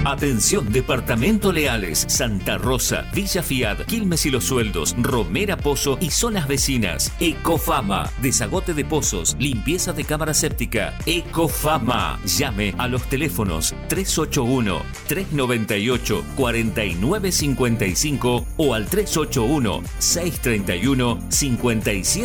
Atención, Departamento Leales, Santa Rosa, Villa Fiat, Quilmes y Los Sueldos, Romera Pozo y zonas vecinas. Ecofama, desagote de pozos, limpieza de cámara séptica. Ecofama. Llame a los teléfonos 381-398-4955 o al 381-631-57.